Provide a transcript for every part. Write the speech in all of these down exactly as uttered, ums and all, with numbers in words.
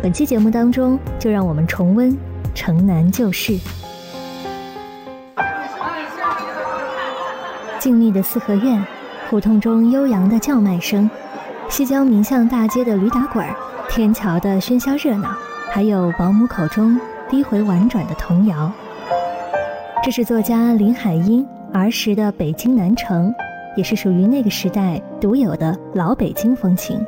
本期节目当中，就让我们重温《城南旧事》。静谧的四合院，胡同中悠扬的叫卖声，西郊民巷大街的驴打滚，天桥的喧嚣热闹，还有保姆口中低回婉转的童谣。这是作家林海音儿时的北京南城，也是属于那个时代独有的老北京风情。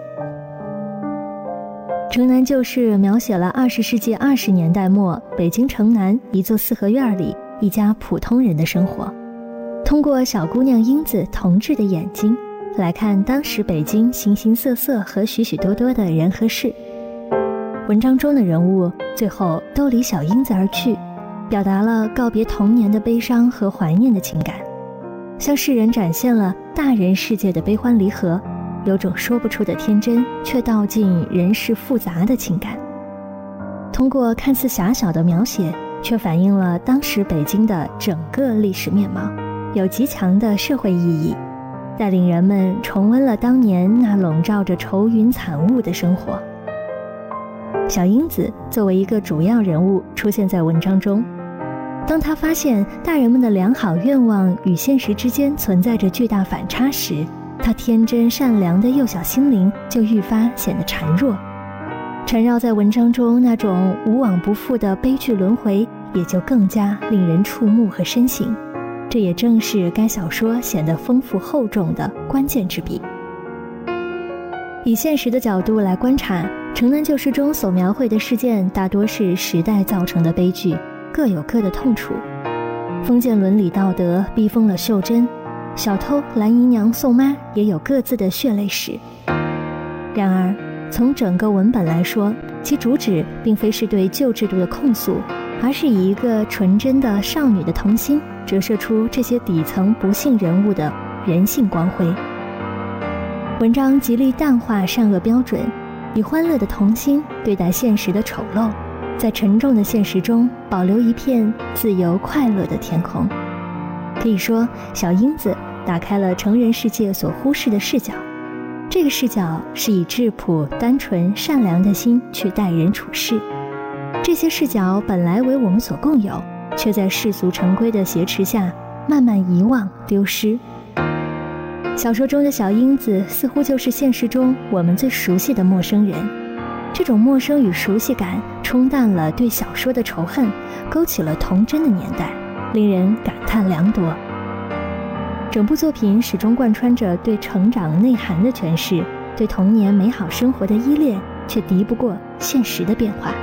城南旧事描写了二十世纪二十年代末北京城南一座四合院里一家普通人的生活，通过小姑娘英子童稚的眼睛来看当时北京形形色色和许许多多的人和事。文章中的人物最后都离小英子而去，表达了告别童年的悲伤和怀念的情感，向世人展现了大人世界的悲欢离合，有种说不出的天真，却道尽人世复杂的情感。通过看似狭小的描写，却反映了当时北京的整个历史面貌，有极强的社会意义，带领人们重温了当年那笼罩着愁云惨雾的生活。小英子作为一个主要人物出现在文章中，当他发现大人们的良好愿望与现实之间存在着巨大反差时，他天真善良的幼小心灵就愈发显得孱弱，缠绕在文章中那种无往不复的悲剧轮回也就更加令人触目和深省。这也正是该小说显得丰富厚重的关键之笔。以现实的角度来观察，城南旧事中所描绘的事件大多是时代造成的悲剧，各有各的痛楚。封建伦理道德逼疯了秀珍，小偷蓝姨娘宋妈也有各自的血泪史。然而从整个文本来说，其主旨并非是对旧制度的控诉，而是以一个纯真的少女的童心折射出这些底层不幸人物的人性光辉。文章极力淡化善恶标准，以欢乐的童心对待现实的丑陋，在沉重的现实中保留一片自由快乐的天空。可以说，小英子打开了成人世界所忽视的视角，这个视角是以质朴、单纯、善良的心去待人处事。这些视角本来为我们所共有，却在世俗成规的挟持下慢慢遗忘丢失。小说中的小英子似乎就是现实中我们最熟悉的陌生人，这种陌生与熟悉感冲淡了对小说的仇恨，勾起了童真的年代，令人感叹良多。整部作品始终贯穿着对成长内涵的诠释，对童年美好生活的依恋，却敌不过现实的变化。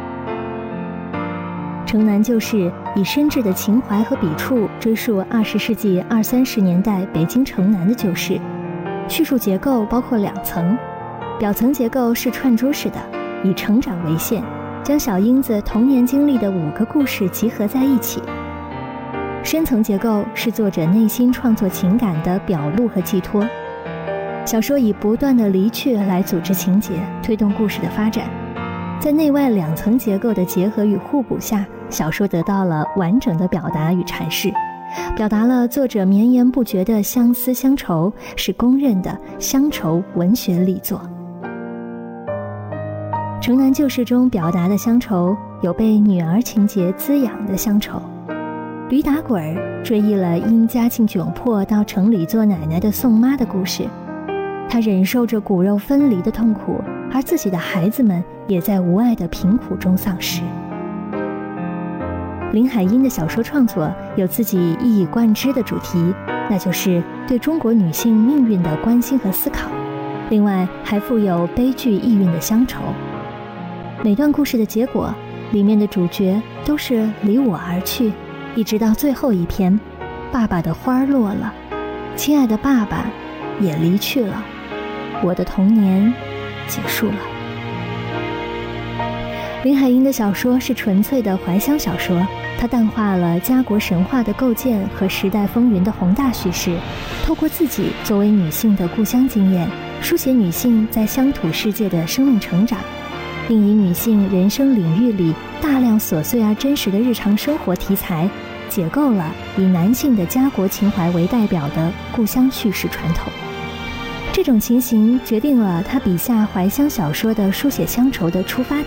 城南旧事以深挚的情怀和笔触追溯二十世纪二三十年代北京城南的旧事。叙述结构包括两层，表层结构是串珠式的，以成长为线，将小英子童年经历的五个故事集合在一起。深层结构是作者内心创作情感的表露和寄托。小说以不断的离去来组织情节，推动故事的发展。在内外两层结构的结合与互补下，小说得到了完整的表达与阐释，表达了作者绵延不绝的相思乡愁，是公认的乡愁文学力作。城南旧事中表达的乡愁，有被女儿情节滋养的乡愁。驴打滚儿追忆了因家境窘迫到城里做奶奶的宋妈的故事，她忍受着骨肉分离的痛苦，而自己的孩子们也在无爱的贫苦中丧失。林海音的小说创作有自己一以贯之的主题，那就是对中国女性命运的关心和思考，另外还富有悲剧意蕴的乡愁。每段故事的结果，里面的主角都是离我而去，一直到最后一篇，爸爸的花落了，亲爱的爸爸也离去了，我的童年结束了。林海音的小说是纯粹的怀乡小说，它淡化了家国神话的构建和时代风云的宏大叙事，透过自己作为女性的故乡经验，书写女性在乡土世界的生命成长，并以女性人生领域里大量琐碎而真实的日常生活题材，解构了以男性的家国情怀为代表的故乡叙事传统。这种情形决定了他笔下怀乡小说的书写乡愁的出发